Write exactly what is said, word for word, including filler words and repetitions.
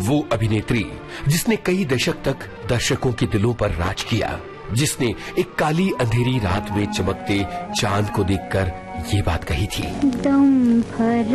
वो अभिनेत्री जिसने कई दशक तक दर्शकों के दिलों पर राज किया, जिसने एक काली अंधेरी रात में चमकते चांद को देखकर ये बात कही थी, दम भर